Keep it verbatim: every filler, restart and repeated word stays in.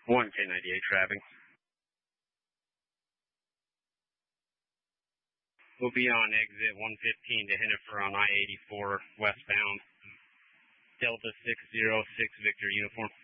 one K ninety-eight traffic. We'll be on exit one fifteen to Hennifer on I eighty-four westbound. Delta six zero six Victor uniform.